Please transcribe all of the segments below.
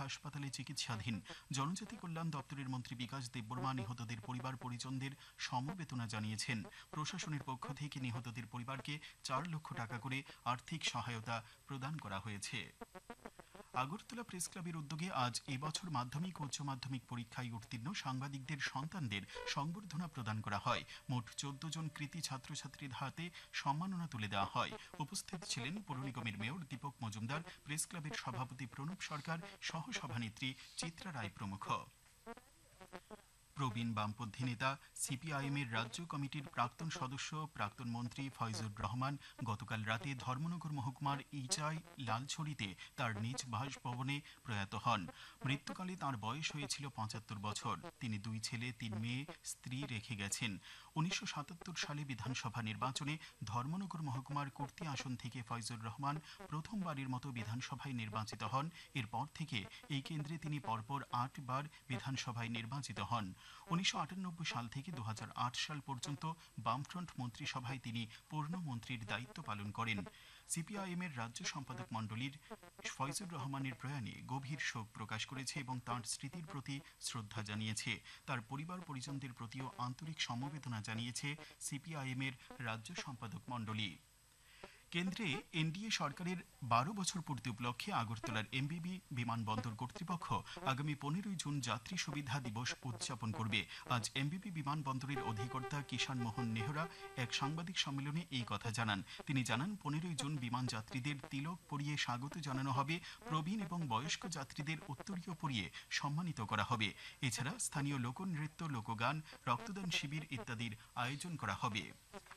হাসপাতালে চিকিৎসাধীন। জনজাতি কল্যাণ দপ্তরের মন্ত্রী বিকাশ দেববর্মা নিহতদের পরিবার পরিজনদের সমবেদনা জানিয়েছেন। প্রশাসনের পক্ষ থেকে নিহতদের পরিবারকে 4 লক্ষ টাকা করে আর্থিক সহায়তা প্রদান করা হয়েছে। আগরতলা প্রেস ক্লাবের উদ্যোগে আজ এবছর মাধ্যমিক ও উচ্চ মাধ্যমিক পরীক্ষায় উত্তীর্ণ সাংবাদিকদের সন্তানদের সংবর্ধনা প্রদান করা হয়। মোট 14 জন কৃতী ছাত্রছাত্রীর হাতে সম্মাননা তুলে দেওয়া হয়। উপস্থিত ছিলেন পৌর নিগমের মেয়র দীপক মজুমদার, প্রেস ক্লাবের সভাপতি প্রণব সরকার, সহ সভানেত্রী চিত্রা রায় প্রমুখ। প্রবীণ বামপন্থী নেতা সিপিআইএমের রাজ্য কমিটির প্রাক্তন সদস্য প্রাক্তন মন্ত্রী ফয়জুর রহমান গতকাল রাতে ধর্মনগর মহকুমার ইচাই লালছড়িতে তার নিজ বাসভবনে প্রয়াত হন। মৃত্যুকালে তার বয়স হয়েছিল ৭৫ বছর। তিনি 2 ছেলে 3 মেয়ে স্ত্রী রেখে গেছেন। ১৯৭৭ সালে বিধানসভা নির্বাচনে ধর্মনগর মহকুমার কুর্তি আসন থেকে ফয়জুর রহমান প্রথমবারের মতো বিধানসভায় নির্বাচিত হন। এরপর থেকে এই কেন্দ্রে তিনি পরপর 8 বার বিধানসভায় নির্বাচিত হন। ১৯৯৮ সাল থেকে ২০০৮ সাল পর্যন্ত বামফ্রন্ট মন্ত্রিসভায় তিনি পূর্ণ মন্ত্রীর দায়িত্ব পালন করেন। সিপিআইএমের রাজ্য সম্পাদক মণ্ডলীর ফয়জুর রহমানের প্রয়াণে গভীর শোক প্রকাশ করেছে এবং তাঁর স্মৃতির প্রতি শ্রদ্ধা জানিয়েছে। তার পরিবার পরিজনদের প্রতিও আন্তরিক সমবেদনা জানিয়েছে সিপিআইএমের রাজ্য সম্পাদক মণ্ডলী। কেন্দ্রে এনডিএ সরকারের 12 বছর পূর্তি উপলক্ষে আগরতলার এমবিবি বিমানবন্দর কর্তৃপক্ষ আগামী 15 জুন যাত্রী সুবিধা দিবস উদযাপন করবে। আজ এমবিবি বিমানবন্দরের অধিকর্তা কিষাণ মোহন নেহরা এক সাংবাদিক সম্মেলনে এই কথা জানান। তিনি জানান, 15 জুন বিমান যাত্রীদের তিলক পরিয়ে স্বাগত জানানো হবে। প্রবীণ এবং বয়স্ক যাত্রীদের উত্তরীয় পরিয়ে সম্মানিত করা হবে। এছাড়া স্থানীয় লোকনৃত্য, লোকগান, রক্তদান শিবির ইত্যাদির আয়োজন করা হবে।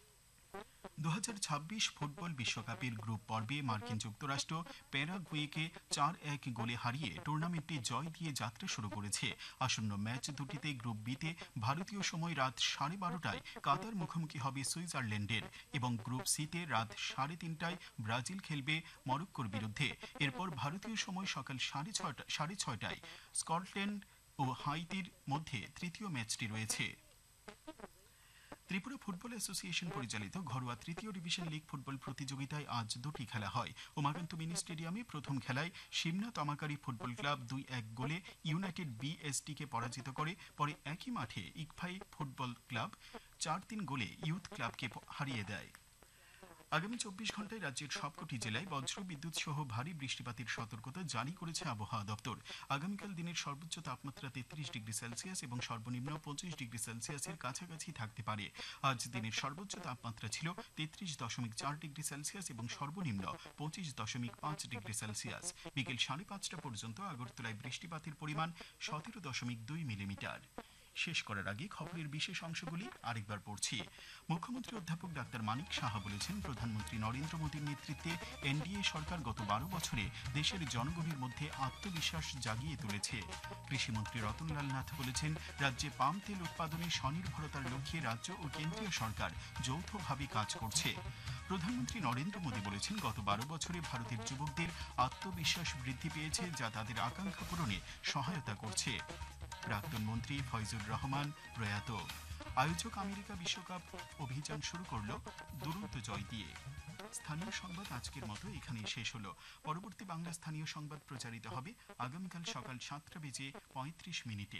2026 ফুটবল বিশ্বকাপের গ্রুপ পর্বে মার্কিন যুক্তরাষ্ট্র প্যারাগুয়েকে 4-1 গোলে হারিয়ে টুর্নামেন্টে জয় দিয়ে যাত্রা শুরু করেছে। আসন্ন ম্যাচ দুটিতে গ্রুপ বিতে ভারতীয় সময় রাত 12:30টায় কাতার মুখোমুখি হবে সুইজারল্যান্ডের এবং গ্রুপ সিতে রাত 3:30টায় ব্রাজিল খেলবে মরক্কোর বিরুদ্ধে। এরপর ভারতীয় সময় সকাল 6:30টায় স্কটল্যান্ড ও হাইতির মধ্যে তৃতীয় ম্যাচটি রয়েছে। ত্রিপুরা ফুটবল অ্যাসোসিয়েশন পরিচালিত ঘরোয়া তৃতীয় ডিভিশন লীগ ফুটবল প্রতিযোগিতায় আজ 2টি খেলা হয়। উমাকান্ত মিনি স্টেডিয়ামে প্রথম খেলায় সিমনা তমাকারি ফুটবল ক্লাব 2-1 গোলে ইউনাইটেড বিএসটিকে পরাজিত করে। পরে একই মাঠে ইকফাই ফুটবল ক্লাব 4-3 গোলে ইউথ ক্লাবকে হারিয়ে দেয়। আগামী 24 ঘন্টায় রাজ্যের সবকটি জেলায় বজ্র বিদ্যুৎ সহ ভারী বৃষ্টিপাতের সতর্কতা জারি করেছে আবহাওয়া দপ্তর। আগামীকাল দিনের সর্বোচ্চ তাপমাত্রা 33 ডিগ্রি সেলসিয়াস এবং সর্বনিম্ন 25 ডিগ্রি সেলসিয়াসের কাছাকাছি থাকতে পারে। আজ দিনের সর্বোচ্চ তাপমাত্রা ছিল 33.4 ডিগ্রি সেলসিয়াস এবং সর্বনিম্ন 25.5 ডিগ্রি সেলসিয়াস। বিকেল 5:30 পর্যন্ত আগরতলায় বৃষ্টিপাতের পরিমাণ 17.2 মিলিমিটার। শেষ করার আগে খবরের বিশেষ অংশগুলি আরেকবার পড়ছি। মুখ্যমন্ত্রী অধ্যাপক ডাক্তার মানিক সাহা বলেছেন, প্রধানমন্ত্রী নরেন্দ্র মোদীর নেতৃত্বে এনডিএ সরকার গত 12 বছরে দেশের জনগণের মধ্যে আত্মবিশ্বাস জাগিয়ে তুলেছে। কৃষিমন্ত্রী রতনলাল নাথ বলেছেন, রাজ্যে পাম তেল উৎপাদনে স্বনির্ভরতার লক্ষ্যে রাজ্য ও কেন্দ্রীয় সরকার যৌথভাবে কাজ করছে। প্রধানমন্ত্রী নরেন্দ্র মোদী বলেছেন, গত 12 বছরে ভারতের যুবকদের আত্মবিশ্বাস বৃদ্ধি পেয়েছে, যা তাদের আকাঙ্ক্ষা পূরণে সহায়তা করছে। প্রাক্তন মন্ত্রী ফয়জুর রহমান প্রয়াত। আয়োজক আমেরিকা বিশ্বকাপ অভিযান শুরু করল দুরন্ত জয় দিয়ে। স্থানীয় সংবাদ আজকের মতো এখানেই শেষ হলো। পরবর্তী বাংলা স্থানীয় সংবাদ প্রচারিত হবে আগামীকাল সকাল 7:35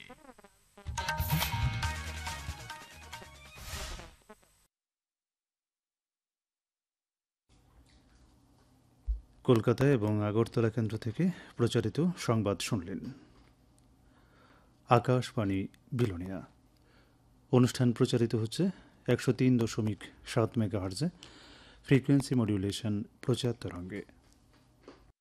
কলকাতা এবং আগরতলা কেন্দ্র থেকে প্রচারিত সংবাদ শুনলেন। আকাশবাণী বিলোনিয়া। অনুষ্ঠান প্রচারিত হচ্ছে 103.7 মেগাহার্জে, ফ্রিকোয়েন্সি মডিউলেশন প্রচার তরঙ্গে।